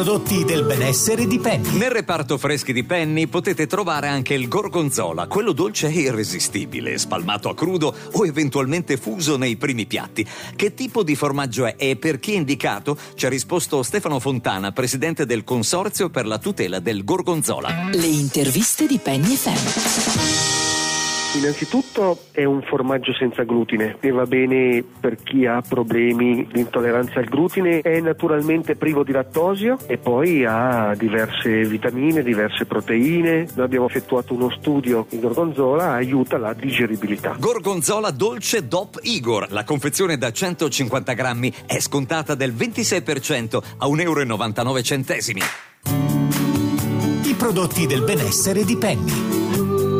Prodotti del benessere di Penny. Nel reparto freschi di Penny potete trovare anche il gorgonzola, quello dolce e irresistibile, spalmato a crudo o eventualmente fuso nei primi piatti. Che tipo di formaggio è e per chi è indicato? Ci ha risposto Stefano Fontana, presidente del Consorzio per la tutela del gorgonzola. Le interviste di Penny FM. Innanzitutto è un formaggio senza glutine e va bene per chi ha problemi di intolleranza al glutine, è naturalmente privo di lattosio e poi ha diverse vitamine, diverse proteine. Noi abbiamo effettuato uno studio, il gorgonzola aiuta la digeribilità. Gorgonzola dolce DOP Igor, la confezione da 150 grammi è scontata del 26% a €1,99. I prodotti del benessere di Penny.